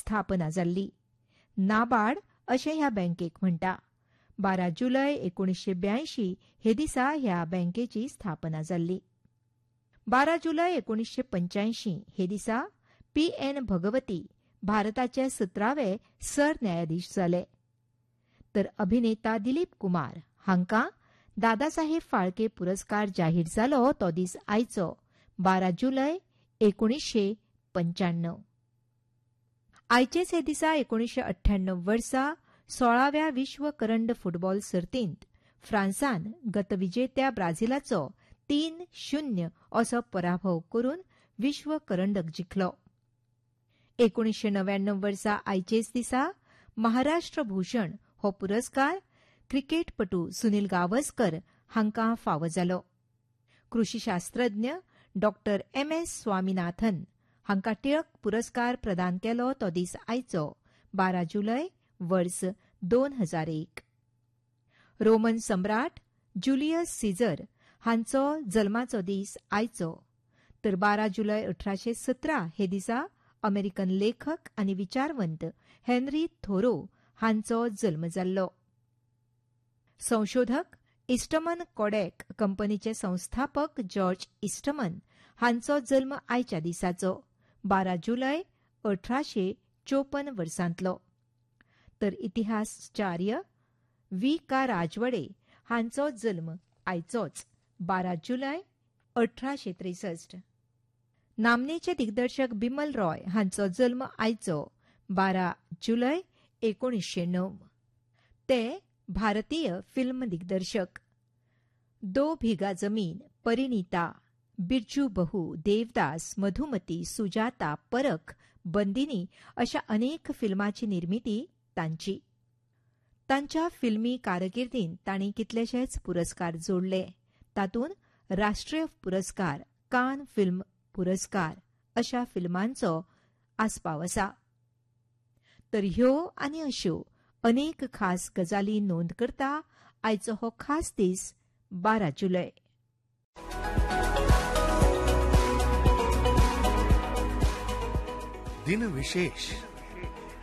स्थापना जाल्ली. नाबार्ड अशें ह्या बँकेक म्हणटा. 12 जुलय 1982 हे दिसा ह्या बँकेची स्थापना जाल्ली. 12 जुलय 1985 हे दिसा P.N. भगवती भारताचे 17वे सरन्यायाधीश जाले. तर अभिनेता दिलीप कुमार हांकां दादासाहेब फाळके पुरस्कार जाहीर जालो तो दीस आयचो 12 जुलय 1995. आयचेच हे दिसा 1998 वर्सा 16व्या विश्व करंड फुटबॉल सर्तींत फ्रांसान गतविजेत्या ब्राझीलाचो 3-0 असो पराभव करून विश्व करंडक जिखलो. 1999 वर्सा आयचेच दिसा महाराष्ट्र भूषण हो पुरस्कार क्रिकेटपटू सुनील गावस्कर हांकां फावो जालो. कृषीशास्त्रज्ञ डॉ. M.S. स्वामीनाथन हांकां टिळक पुरस्कार प्रदान केलो तो दीस आयचो 12 जुलय वर्स 2001. रोमन सम्राट जुलियस सीझर हांचो जल्माचो दीस आयचो. तर 12 जुलय 1817 हे दिसा अमेरिकन लेखक आनी विचारवंत हेनरी थोरो हांचो जल्म जाल्लो. संशोधक इस्टमन कोडॅक कंपनीचे संस्थापक जॉर्ज इस्टमन हांचो जल्म आयच्या दिसाचो 12 जुलय 1854 वर्सांतलो. तर इतिहासचार्य V.K. राजवडे हांचो जल्म आयचोच 12 जुलय 1863. नामनेचे दिग्दर्शक बिमल रॉय हांचो जल्म आयचो 12 जुलय 1909. ते भारतीय फिल्म दिग्दर्शक. दो भिगा जमीन, परिणीता, बिरजू बहू, देवदास, मधुमती, सुजाता, परख, बंदिनी अशा अनेक फिल्मांची निर्मिती तांची. तांच्या फिल्मी कारकिर्दींत तांणी कितलेशेच पुरस्कार जोडले. तातूंत राष्ट्रीय पुरस्कार, कान फिल्म पुरस्कार अशा फिल्मांचो आस्पाव आसा. तर ह्यो आनी अश्यो अनेक खास गजाली नोंद करता आयचो हो खास दीस 12 जुलय. दिन विशेष.